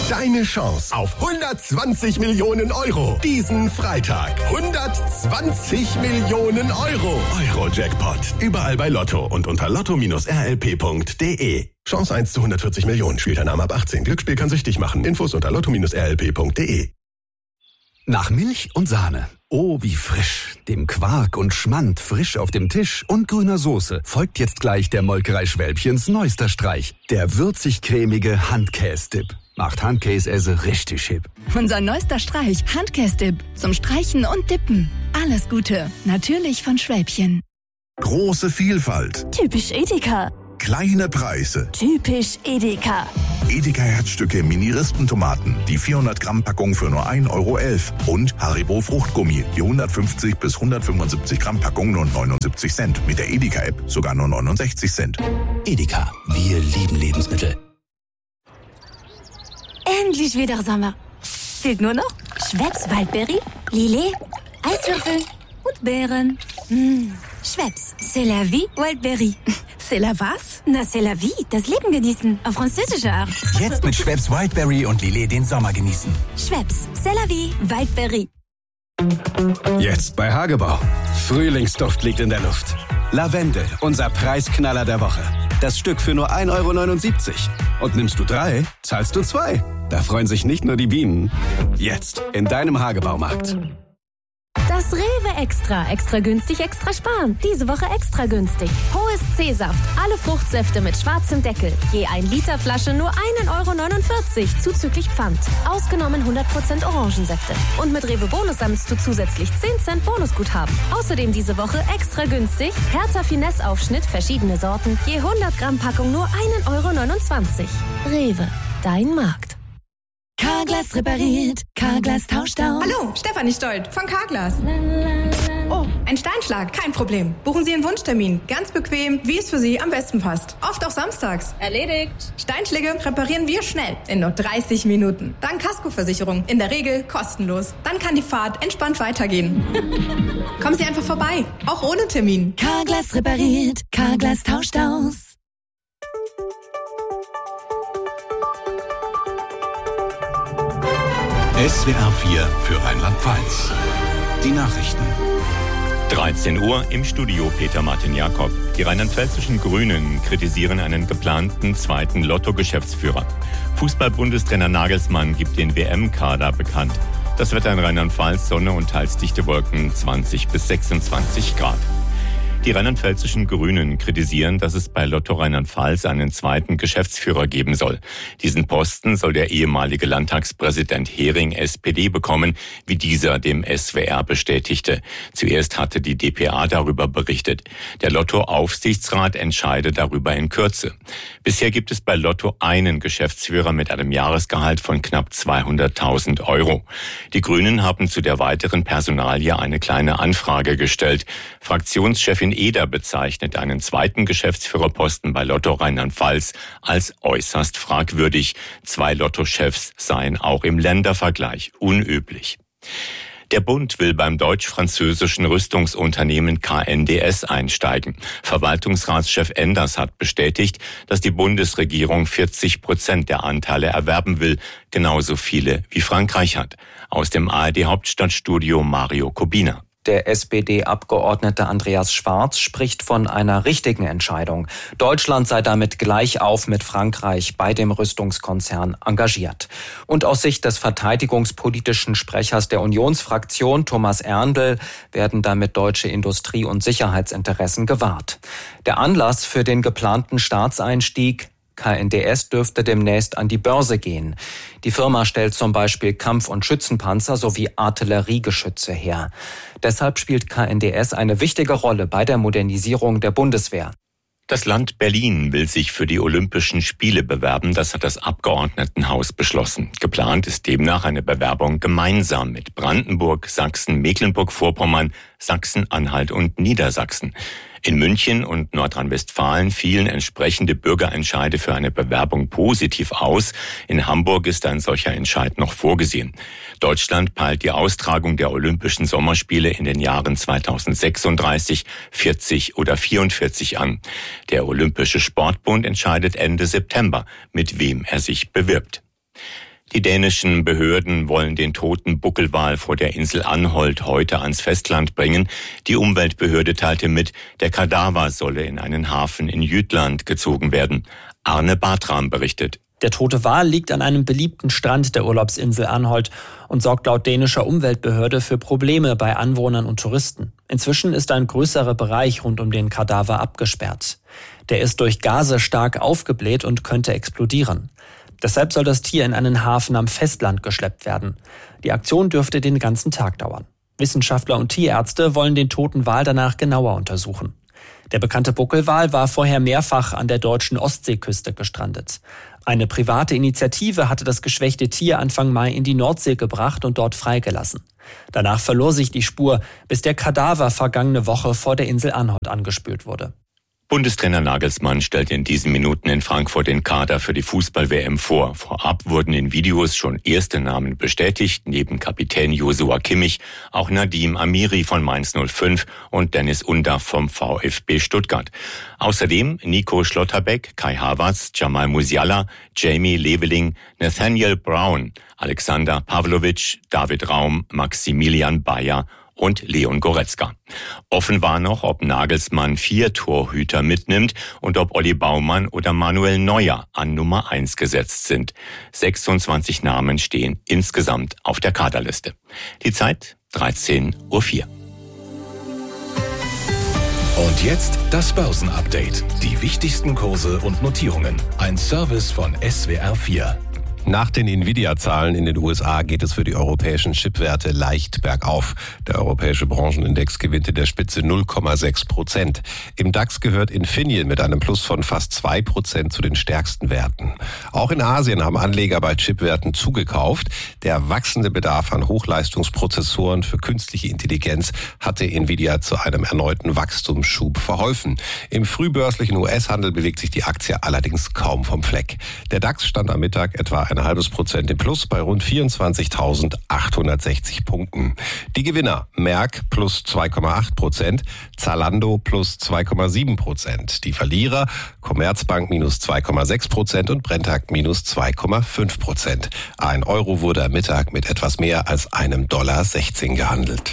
Deine Chance auf 120 Millionen Euro. Diesen Freitag. 120 Millionen Euro. Euro-Jackpot. Überall bei Lotto und unter lotto-rlp.de. Chance 1 zu 140 Millionen. Spielt der Name ab 18. Glücksspiel kann süchtig machen. Infos unter lotto-rlp.de. Nach Milch und Sahne. Oh, wie frisch. Dem Quark und Schmand frisch auf dem Tisch und grüner Soße folgt jetzt gleich der Molkerei Schwälbchens neuester Streich. Der würzig-cremige Handkäse-Dip. Macht Handkäse richtig hip. Unser neuester Streich, Handkäse-Dip. Zum Streichen und Dippen. Alles Gute. Natürlich von Schwälbchen. Große Vielfalt. Typisch Edeka. Kleine Preise. Typisch Edeka. Edeka Herzstücke Mini-Rispentomaten. Die 400 Gramm Packung für nur 1,11 Euro. Und Haribo Fruchtgummi. Die 150 bis 175 Gramm Packung nur 79 Cent. Mit der Edeka-App sogar nur 69 Cent. Edeka. Wir lieben Lebensmittel. Endlich wieder Sommer. Fehlt nur noch Schweppes Waldbeere, Lillet, Eiswürfel und Beeren. Schweppes, c'est la vie, Wildberry. C'est la was? Na, c'est la vie, das Leben genießen. Auf französische Art. Jetzt mit Schweppes Wildberry und Lillet den Sommer genießen. Schweppes, c'est la vie, Wildberry. Jetzt bei Hagebau. Frühlingsduft liegt in der Luft. Lavendel, unser Preisknaller der Woche. Das Stück für nur 1,79 Euro. Und nimmst du 3, zahlst du 2. Da freuen sich nicht nur die Bienen. Jetzt in deinem Hagebaumarkt. Das Rewe Extra. Extra günstig, extra sparen. Diese Woche extra günstig. Hohes C-Saft. Alle Fruchtsäfte mit schwarzem Deckel. Je 1 Liter Flasche nur 1,49 Euro. Zuzüglich Pfand. Ausgenommen 100% Orangensäfte. Und mit Rewe Bonus sammelst du zusätzlich 10 Cent Bonusguthaben. Außerdem diese Woche extra günstig. Hertha Finesse Aufschnitt, verschiedene Sorten. Je 100 Gramm Packung nur 1,29 Euro. Rewe. Dein Markt. Carglass repariert, Carglass tauscht aus. Hallo, Stefanie Stolt von Carglass. Oh, ein Steinschlag, kein Problem. Buchen Sie Ihren Wunschtermin. Ganz bequem, wie es für Sie am besten passt. Oft auch samstags. Erledigt. Steinschläge reparieren wir schnell, in nur 30 Minuten. Dank Kaskoversicherung, in der Regel kostenlos. Dann kann die Fahrt entspannt weitergehen. Kommen Sie einfach vorbei, auch ohne Termin. Carglass repariert, Carglass tauscht aus. SWR 4 für Rheinland-Pfalz. Die Nachrichten. 13 Uhr im Studio Peter Martin Jakob. Die rheinland-pfälzischen Grünen kritisieren einen geplanten zweiten Lotto-Geschäftsführer. Fußball-Bundestrainer Nagelsmann gibt den WM-Kader bekannt. Das Wetter in Rheinland-Pfalz, Sonne und teils dichte Wolken, 20 bis 26 Grad. Die rheinland-pfälzischen Grünen kritisieren, dass es bei Lotto Rheinland-Pfalz einen zweiten Geschäftsführer geben soll. Diesen Posten soll der ehemalige Landtagspräsident Hering SPD bekommen, wie dieser dem SWR bestätigte. Zuerst hatte die dpa darüber berichtet. Der Lotto-Aufsichtsrat entscheide darüber in Kürze. Bisher gibt es bei Lotto einen Geschäftsführer mit einem Jahresgehalt von knapp 200.000 Euro. Die Grünen haben zu der weiteren Personalie eine kleine Anfrage gestellt. Fraktionschefin Eder bezeichnet einen zweiten Geschäftsführerposten bei Lotto Rheinland-Pfalz als äußerst fragwürdig. 2 Lotto-Chefs seien auch im Ländervergleich unüblich. Der Bund will beim deutsch-französischen Rüstungsunternehmen KNDS einsteigen. Verwaltungsratschef Enders hat bestätigt, dass die Bundesregierung 40% der Anteile erwerben will, genauso viele wie Frankreich hat. Aus dem ARD-Hauptstadtstudio Mario Kubina. Der SPD-Abgeordnete Andreas Schwarz spricht von einer richtigen Entscheidung. Deutschland sei damit gleich auf mit Frankreich bei dem Rüstungskonzern engagiert. Und aus Sicht des verteidigungspolitischen Sprechers der Unionsfraktion, Thomas Erndl, werden damit deutsche Industrie- und Sicherheitsinteressen gewahrt. Der Anlass für den geplanten Staatseinstieg: KNDS dürfte demnächst an die Börse gehen. Die Firma stellt zum Beispiel Kampf- und Schützenpanzer sowie Artilleriegeschütze her. Deshalb spielt KNDS eine wichtige Rolle bei der Modernisierung der Bundeswehr. Das Land Berlin will sich für die Olympischen Spiele bewerben. Das hat das Abgeordnetenhaus beschlossen. Geplant ist demnach eine Bewerbung gemeinsam mit Brandenburg, Sachsen, Mecklenburg-Vorpommern, Sachsen-Anhalt und Niedersachsen. In München und Nordrhein-Westfalen fielen entsprechende Bürgerentscheide für eine Bewerbung positiv aus. In Hamburg ist ein solcher Entscheid noch vorgesehen. Deutschland peilt die Austragung der Olympischen Sommerspiele in den Jahren 2036, 40 oder 44 an. Der Olympische Sportbund entscheidet Ende September, mit wem er sich bewirbt. Die dänischen Behörden wollen den toten Buckelwal vor der Insel Anholt heute ans Festland bringen. Die Umweltbehörde teilte mit, der Kadaver solle in einen Hafen in Jütland gezogen werden. Arne Bartram berichtet. Der tote Wal liegt an einem beliebten Strand der Urlaubsinsel Anholt und sorgt laut dänischer Umweltbehörde für Probleme bei Anwohnern und Touristen. Inzwischen ist ein größerer Bereich rund um den Kadaver abgesperrt. Der ist durch Gase stark aufgebläht und könnte explodieren. Deshalb soll das Tier in einen Hafen am Festland geschleppt werden. Die Aktion dürfte den ganzen Tag dauern. Wissenschaftler und Tierärzte wollen den toten Wal danach genauer untersuchen. Der bekannte Buckelwal war vorher mehrfach an der deutschen Ostseeküste gestrandet. Eine private Initiative hatte das geschwächte Tier Anfang Mai in die Nordsee gebracht und dort freigelassen. Danach verlor sich die Spur, bis der Kadaver vergangene Woche vor der Insel Anholt angespült wurde. Bundestrainer Nagelsmann stellt in diesen Minuten in Frankfurt den Kader für die Fußball-WM vor. Vorab wurden in Videos schon erste Namen bestätigt, neben Kapitän Joshua Kimmich auch Nadim Amiri von Mainz 05 und Dennis Undaff vom VfB Stuttgart. Außerdem Nico Schlotterbeck, Kai Havertz, Jamal Musiala, Jamie Leveling, Nathaniel Brown, Alexander Pavlovic, David Raum, Maximilian Bayer und Leon Goretzka. Offen war noch, ob Nagelsmann 4 Torhüter mitnimmt und ob Olli Baumann oder Manuel Neuer an Nummer 1 gesetzt sind. 26 Namen stehen insgesamt auf der Kaderliste. Die Zeit 13:04 Uhr. Und jetzt das Börsenupdate. Die wichtigsten Kurse und Notierungen. Ein Service von SWR 4. Nach den Nvidia-Zahlen in den USA geht es für die europäischen Chipwerte leicht bergauf. Der europäische Branchenindex gewinnt in der Spitze 0,6%. Im DAX gehört Infineon mit einem Plus von fast 2% zu den stärksten Werten. Auch in Asien haben Anleger bei Chipwerten zugekauft. Der wachsende Bedarf an Hochleistungsprozessoren für künstliche Intelligenz hatte Nvidia zu einem erneuten Wachstumsschub verholfen. Im frühbörslichen US-Handel bewegt sich die Aktie allerdings kaum vom Fleck. Der DAX stand am Mittag etwa 0,5% im Plus bei rund 24.860 Punkten. Die Gewinner: Merck plus 2,8%, Zalando plus 2,7%. Die Verlierer: Commerzbank minus 2,6% und Brenntag minus 2,5%. Ein Euro wurde am Mittag mit etwas mehr als $1,16 gehandelt.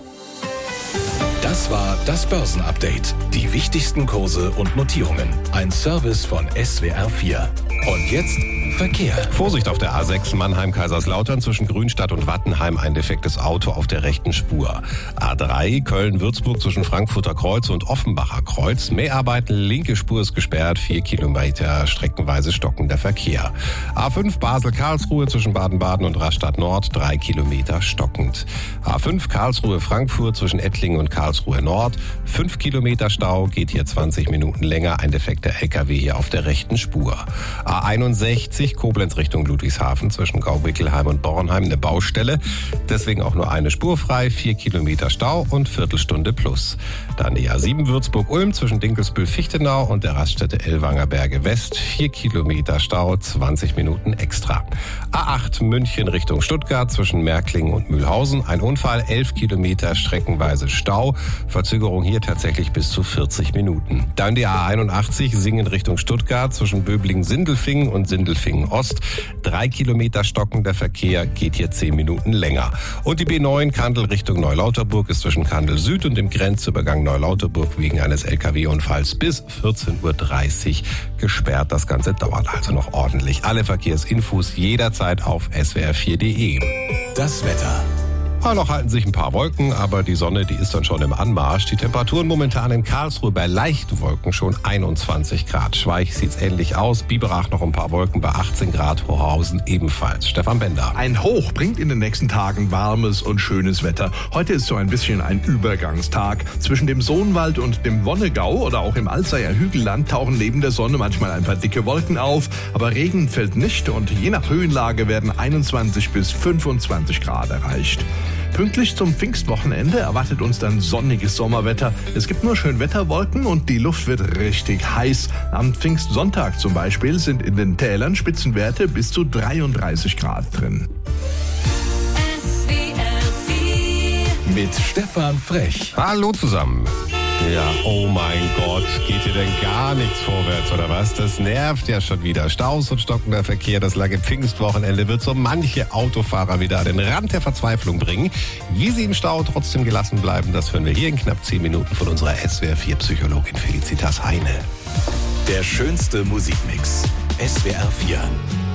Das war das Börsenupdate. Die wichtigsten Kurse und Notierungen. Ein Service von SWR 4. Und jetzt Verkehr. Vorsicht auf der A6 Mannheim-Kaiserslautern zwischen Grünstadt und Wattenheim, ein defektes Auto auf der rechten Spur. A3 Köln-Würzburg zwischen Frankfurter Kreuz und Offenbacher Kreuz. Mäharbeiten, linke Spur ist gesperrt, 4 Kilometer streckenweise stockender Verkehr. A5 Basel-Karlsruhe zwischen Baden-Baden und Rastatt Nord, 3 Kilometer stockend. A5 Karlsruhe-Frankfurt zwischen Ettlingen und Karlsruhe Nord, 5 Kilometer Stau, geht hier 20 Minuten länger, ein defekter LKW hier auf der rechten Spur. A61 Koblenz Richtung Ludwigshafen zwischen Gau-Wickelheim und Bornheim eine Baustelle. Deswegen auch nur eine Spur frei, 4 Kilometer Stau und Viertelstunde plus. Dann die A7 Würzburg-Ulm zwischen Dinkelsbühl-Fichtenau und der Raststätte Ellwanger Berge West. 4 Kilometer Stau, 20 Minuten extra. A8 München Richtung Stuttgart zwischen Märklingen und Mühlhausen. Ein Unfall, 11 Kilometer streckenweise Stau. Verzögerung hier tatsächlich bis zu 40 Minuten. Dann die A81 Singen Richtung Stuttgart zwischen Böblingen-Sindelfingen und Sindelfingen-Ost. 3 Kilometer stockender Verkehr, geht hier 10 Minuten länger. Und die B9 Kandel Richtung Neulauterburg ist zwischen Kandel Süd und dem Grenzübergang Neulauterburg wegen eines LKW-Unfalls bis 14:30 Uhr gesperrt. Das Ganze dauert also noch ordentlich. Alle Verkehrsinfos jederzeit auf swr4.de. Das Wetter. Noch halten sich ein paar Wolken, aber die Sonne, die ist dann schon im Anmarsch. Die Temperaturen momentan in Karlsruhe bei leichten Wolken schon 21 Grad. Schweich sieht's ähnlich aus. Biberach noch ein paar Wolken bei 18 Grad. Hochhausen ebenfalls. Stefan Bender. Ein Hoch bringt in den nächsten Tagen warmes und schönes Wetter. Heute ist so ein bisschen ein Übergangstag. Zwischen dem Sohnwald und dem Wonnegau oder auch im Alzeier Hügelland tauchen neben der Sonne manchmal ein paar dicke Wolken auf. Aber Regen fällt nicht und je nach Höhenlage werden 21 bis 25 Grad erreicht. Pünktlich zum Pfingstwochenende erwartet uns dann sonniges Sommerwetter. Es gibt nur Schönwetterwolken und die Luft wird richtig heiß. Am Pfingstsonntag zum Beispiel sind in den Tälern Spitzenwerte bis zu 33 Grad drin. Mit Stefan Frech. Hallo zusammen. Ja, oh mein Gott, geht hier denn gar nichts vorwärts oder was? Das nervt ja schon wieder. Staus und stockender Verkehr, das lange Pfingstwochenende wird so manche Autofahrer wieder an den Rand der Verzweiflung bringen. Wie sie im Stau trotzdem gelassen bleiben, das hören wir hier in knapp 10 Minuten von unserer SWR4-Psychologin Felicitas Heine. Der schönste Musikmix. SWR 4.